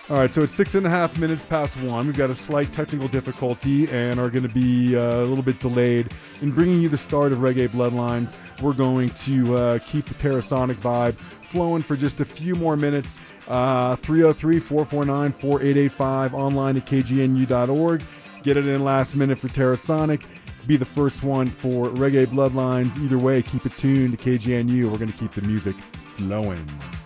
All right, so it's 6.5 minutes past 1. We've got a slight technical difficulty and are going to be a little bit delayed in bringing you the start of Reggae Bloodlines. We're going to keep the Terrasonic vibe flowing for just a few more minutes. 303-449-4885, online at kgnu.org. Get it in last minute for Terrasonic. Be the first one for Reggae Bloodlines. Either way, keep it tuned to KGNU. We're going to keep the music flowing.